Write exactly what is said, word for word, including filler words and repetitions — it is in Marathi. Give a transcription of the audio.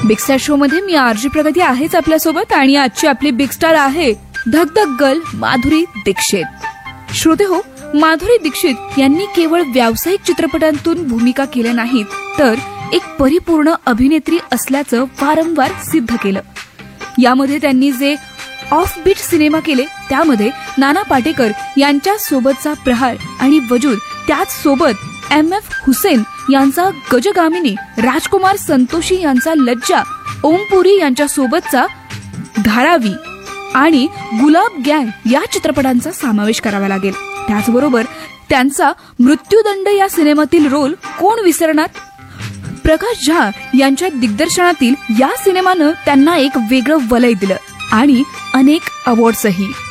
बिग स्टार शो मध्ये मी आरजी प्रगती आहेच आपल्यासोबत आणि आजची आपली बिग स्टार आहे धगधग गर्ल माधुरी दीक्षित. श्रोते हो, माधुरी दीक्षित यांनी केवळ व्यावसायिक चित्रपटांतून भूमिका केल्या नाहीत तर एक परिपूर्ण अभिनेत्री असल्याचं वारंवार सिद्ध केलं. यामध्ये त्यांनी जे ऑफ बीट सिनेमा केले त्यामध्ये नाना पाटेकर यांच्या सोबतचा प्रहार आणि वजूद, त्याच सोबत एम एफ हुसेन यांचा गजगामिनी, राजकुमार संतोषी यांचा लज्जा, ओमपुरी यांच्या सोबतचा धारावी आणि गुलाब गँग या चित्रपटांचा समावेश करावा लागेल. त्याचबरोबर त्यांचा मृत्यूदंड या सिनेमातील रोल कोण विसरणार. प्रकाश झा यांच्या दिग्दर्शनातील या सिनेमानं त्यांना एक वेगळं वलय दिलं आणि अनेक अवॉर्ड्सही.